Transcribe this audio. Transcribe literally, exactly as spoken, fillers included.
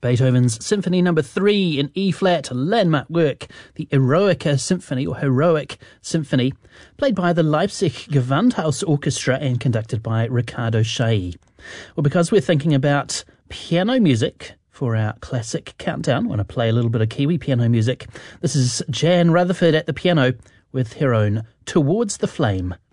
Beethoven's Symphony Number Three in E-flat, landmark work, the Eroica Symphony or Heroic Symphony, played by the Leipzig Gewandhaus Orchestra and conducted by Riccardo Chailly. Well, because we're thinking about piano music for our classic countdown, I want to play a little bit of Kiwi piano music. This is Jan Rutherford at the piano with her own Towards the Flame.